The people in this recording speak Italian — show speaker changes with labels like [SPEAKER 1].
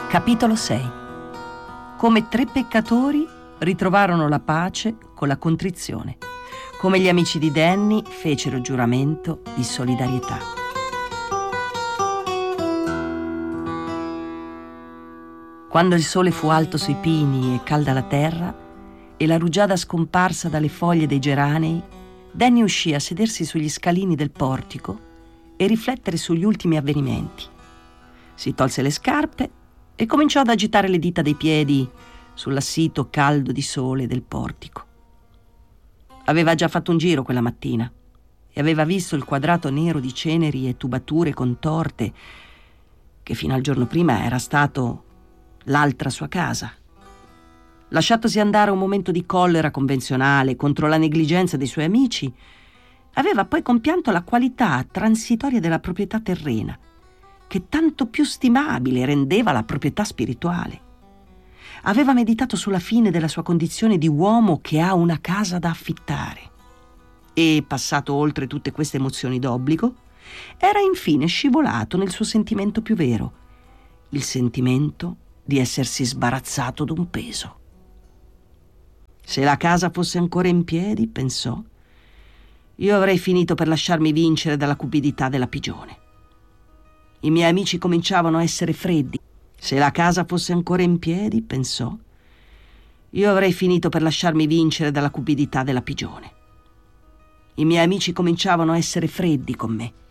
[SPEAKER 1] Capitolo 6. Come tre peccatori ritrovarono la pace con la contrizione. Come gli amici di Danny fecero giuramento di solidarietà. Quando il sole fu alto sui pini e calda la terra e la rugiada scomparsa dalle foglie dei geranei, Danny uscì a sedersi sugli scalini del portico e riflettere sugli ultimi avvenimenti. Si tolse le scarpe e cominciò ad agitare le dita dei piedi sull'assito caldo di sole del portico. Aveva già fatto un giro quella mattina e aveva visto il quadrato nero di ceneri e tubature contorte che fino al giorno prima era stato l'altra sua casa. Lasciatosi andare a un momento di collera convenzionale contro la negligenza dei suoi amici, aveva poi compianto la qualità transitoria della proprietà terrena, che tanto più stimabile rendeva la proprietà spirituale. Aveva meditato sulla fine della sua condizione di uomo che ha una casa da affittare e, passato oltre tutte queste emozioni d'obbligo, era infine scivolato nel suo sentimento più vero, il sentimento di essersi sbarazzato d'un peso. Se la casa fosse ancora in piedi, pensò, io avrei finito per lasciarmi vincere dalla cupidità della pigione. I miei amici cominciavano a essere freddi. Se la casa fosse ancora in piedi, pensò, io avrei finito per lasciarmi vincere dalla cupidità della pigione. I miei amici cominciavano a essere freddi con me.